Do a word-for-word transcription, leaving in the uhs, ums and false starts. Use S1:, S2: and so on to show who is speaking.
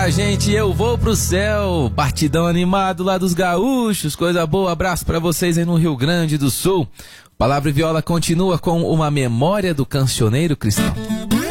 S1: A gente, eu vou pro céu, partidão animado lá dos gaúchos, coisa boa, abraço pra vocês aí no Rio Grande do Sul. Palavra e Viola continua com uma memória do cancioneiro cristão.